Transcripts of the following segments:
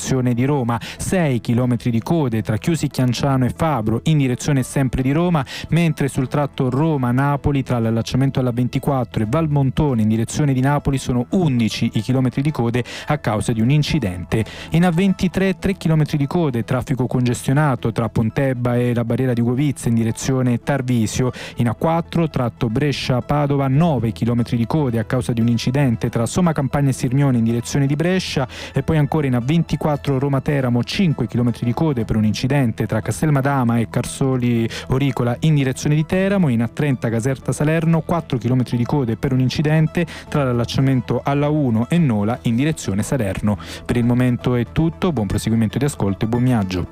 direzione di Roma, 6 km di code tra Chiusi Chianciano e Fabro in direzione sempre di Roma, mentre sul tratto Roma-Napoli tra l'allacciamento alla 24 e Valmontone in direzione di Napoli sono 11 i chilometri di code a causa di un incidente. In A23 3 km di code, traffico congestionato tra Pontebba e la barriera di Govizza in direzione Tarvisio. In A4 tratto Brescia-Padova 9 km di code a causa di un incidente tra Somma Campagna e Sirmione in direzione di Brescia, e poi ancora in A24 Roma-Teramo 5 km di code per un incidente tra Castelmadama e Carsoli Oricola in direzione di Teramo. In A30 Caserta-Salerno 4 km di code per un incidente tra l'allacciamento alla 1 e Nola in direzione Salerno. Per il momento è tutto, buon proseguimento di ascolto e buon viaggio.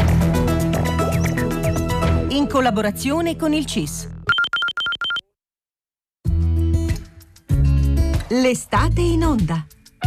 In collaborazione con il CIS. L'estate in onda.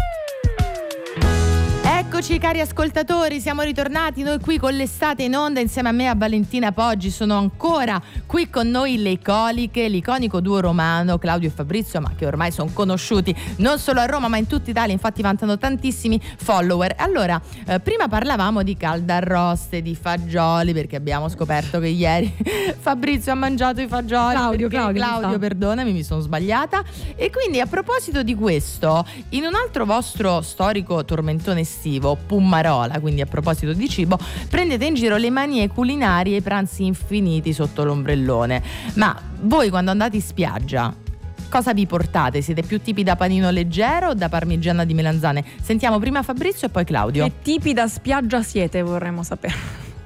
Eccoci cari ascoltatori, siamo ritornati noi qui con l'estate in onda insieme a me, a Valentina Poggi. Sono ancora qui con noi le Ecoliche, l'iconico duo romano Claudio e Fabrizio, ma che ormai sono conosciuti non solo a Roma ma in tutta Italia, infatti vantano tantissimi follower. Allora, prima parlavamo di caldarroste, di fagioli, perché abbiamo scoperto che ieri Fabrizio ha mangiato i fagioli. Claudio, perdonami, mi sono sbagliata. E quindi a proposito di questo, in un altro vostro storico tormentone estivo, Pummarola, quindi a proposito di cibo, prendete in giro le manie culinarie e i pranzi infiniti sotto l'ombrellone. Ma voi quando andate in spiaggia cosa vi portate? Siete più tipi da panino leggero o da parmigiana di melanzane? Sentiamo prima Fabrizio e poi Claudio. Che tipi da spiaggia siete, vorremmo sapere.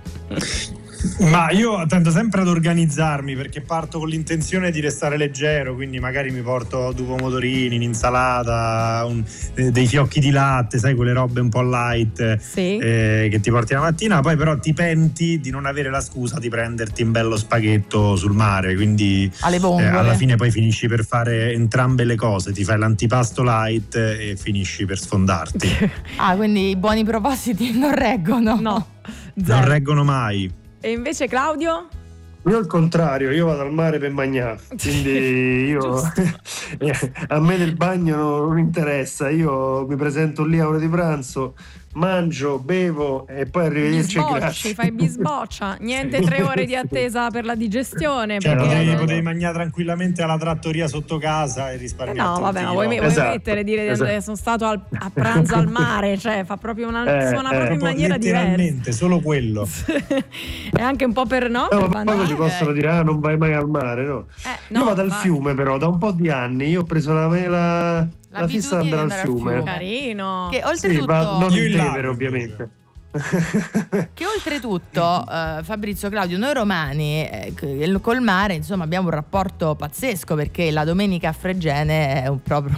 Ma io tendo sempre ad organizzarmi, perché parto con l'intenzione di restare leggero, quindi magari mi porto due pomodorini, un'insalata, dei fiocchi di latte, sai, quelle robe un po' light, sì. Che ti porti la mattina. Poi però ti penti di non avere la scusa di prenderti un bello spaghetto sul mare, quindi alla fine poi finisci per fare entrambe le cose, ti fai l'antipasto light e finisci per sfondarti. Quindi i buoni propositi non reggono. No, non reggono mai. E invece Claudio? Io al contrario, io vado al mare per mangiare, quindi io a me del bagno non interessa, io mi presento lì a ora di pranzo, mangio, bevo e poi arrivederci e grazie. Fai bisboccia, niente 3 ore di attesa per la digestione. Cioè, perché potevi mangiare tranquillamente alla trattoria sotto casa e risparmiare. No, vabbè, ma vuoi mettere, dire sono stato a pranzo al mare, cioè fa proprio suona proprio in maniera diversa. Letteralmente, solo quello. È anche un po' per ma poi ti possono dire non vai mai al mare, no? Io vado al fiume, però da un po' di anni io ho preso la fissa di andare al fiume. Carino. Che oltretutto non in Tevere, ovviamente. Che oltretutto Fabrizio, Claudio, noi romani col mare insomma abbiamo un rapporto pazzesco, perché la domenica a Fregene è proprio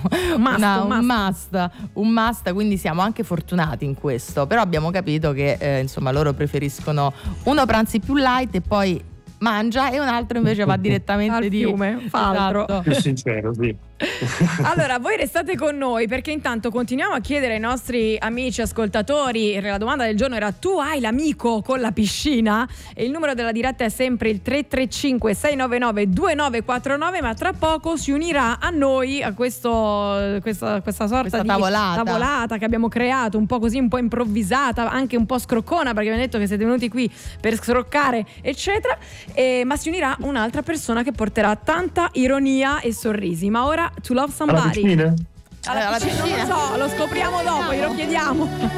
un must, quindi siamo anche fortunati in questo. Però abbiamo capito che insomma loro preferiscono uno pranzi più light e poi mangia, e un altro invece va direttamente al fiume, fa altro. Esatto. Più sincero, sì. Allora, voi restate con noi, perché intanto continuiamo a chiedere ai nostri amici ascoltatori. La domanda del giorno era: tu hai l'amico con la piscina? E il numero della diretta è sempre il 335 699 2949, ma tra poco si unirà a noi a questa sorta di tavolata che abbiamo creato, un po' così, un po' improvvisata, anche un po' scroccona, perché abbiamo detto che siete venuti qui per scroccare eccetera, ma si unirà un'altra persona che porterà tanta ironia e sorrisi. Ma ora To Love Somebody. Alla piscina? Alla piscina? Non lo so, lo scopriamo dopo, glielo chiediamo.